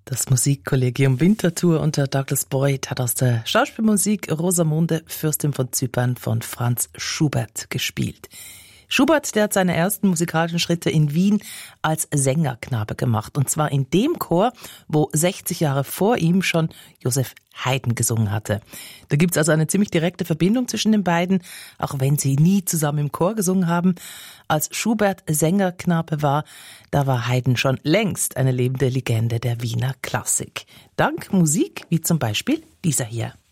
Das Musikkollegium Winterthur unter Douglas Boyd hat aus der Schauspielmusik Rosamunde, Fürstin von Zypern von Franz Schubert gespielt. Schubert, der hat seine ersten musikalischen Schritte in Wien als Sängerknabe gemacht. Und zwar in dem Chor, wo 60 Jahre vor ihm schon Joseph Haydn gesungen hatte. Da gibt's also eine ziemlich direkte Verbindung zwischen den beiden, auch wenn sie nie zusammen im Chor gesungen haben. Als Schubert Sängerknabe war, da war Haydn schon längst eine lebende Legende der Wiener Klassik. Dank Musik wie zum Beispiel dieser hier.